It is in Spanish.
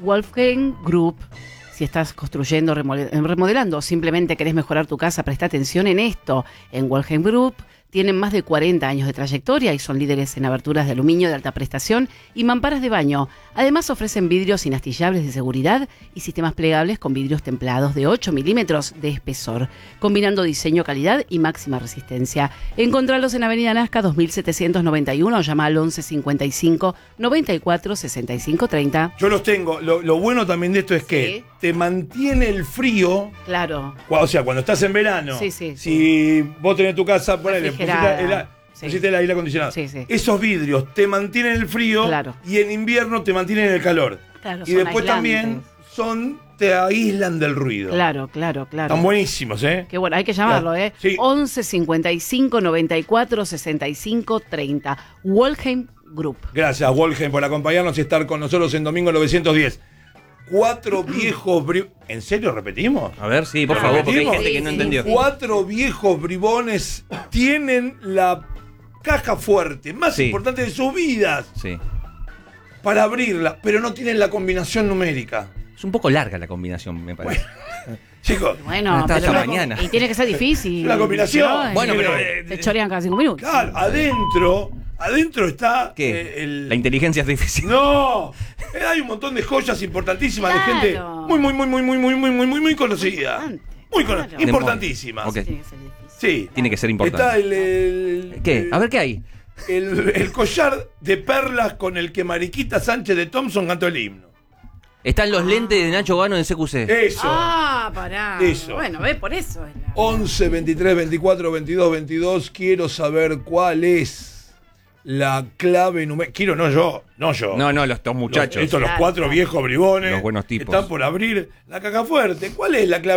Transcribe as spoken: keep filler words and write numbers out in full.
Wolfgang Group. Si estás construyendo, remodelando o simplemente querés mejorar tu casa, presta atención en esto. En Wolfgang Group tienen más de cuarenta años de trayectoria y son líderes en aberturas de aluminio de alta prestación y mamparas de baño. Además ofrecen vidrios inastillables de seguridad y sistemas plegables con vidrios templados de ocho milímetros de espesor, combinando diseño, calidad y máxima resistencia. Encontralos en Avenida Nazca dos mil setecientos noventa y uno o llama al once cincuenta y cinco noventa y cuatro sesenta y cinco treinta. Yo los tengo. Lo, lo bueno también de esto es que Sí. te mantiene el frío. Claro. O sea, cuando estás en verano. Sí, sí, si vos tenés tu casa, ponele, pusiste Refrigerada. el, Sí. pusiste el aire acondicionado. Sí, sí. Esos vidrios te mantienen el frío. Claro. Y en invierno te mantienen el calor. Claro, y son después aislantes. también son te aíslan del ruido. Claro, claro, claro. Están buenísimos, ¿eh? Qué bueno, hay que llamarlo, ¿eh? Sí. once cincuenta y cinco noventa y cuatro sesenta y cinco treinta. Wolfgang Group. Gracias, Wolfgang, por acompañarnos y estar con nosotros en Domingo novecientos diez. Cuatro viejos bri- ¿En serio repetimos? A ver, sí, por favor, porque hay gente que no Sí, entendió. sí. Cuatro viejos bribones tienen la caja fuerte más Sí. importante de sus vidas Sí. para abrirla, pero no tienen la combinación numérica. Es un poco larga la combinación, me parece. Chicos, Bueno, Hasta pero esta mañana. y tiene que ser difícil. La combinación. ¿no? Bueno, Eh, pero, eh, te chorean cada cinco minutos. claro, adentro, adentro está ¿Qué? eh, el... La inteligencia artificial. No, eh, hay un montón de joyas importantísimas de Claro. gente muy, muy, muy, muy, muy, muy, muy, muy, muy, muy conocida. Importante, Muy conocida, claro. importantísimas. Ok. Tiene que ser difícil. Sí. Tiene que ser importante. Está el, el- ¿Qué? A ver qué hay. El, el collar de perlas con el que Mariquita Sánchez de Thompson cantó el himno. Están los lentes de Nacho Gano en C Q C. Eso. Ah, pará. Eso. Bueno, ve, por eso es la... once, veintitrés, veinticuatro, veintidós, veintidós. Quiero saber cuál es la clave numérica. Quiero, no yo, no yo. No, no, los dos muchachos. Los- estos, los Claro, cuatro claro. viejos bribones. Los buenos tipos. Están por abrir la caja fuerte. ¿Cuál es la clave?